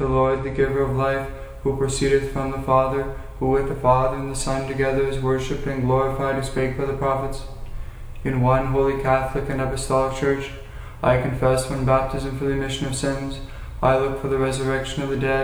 the Lord, the giver of life, who proceedeth from the Father, who with the Father and the Son together is worshipped and glorified, who spake by the prophets. In one holy Catholic and Apostolic Church, I confess one baptism for the remission of sins. I look for the resurrection of the dead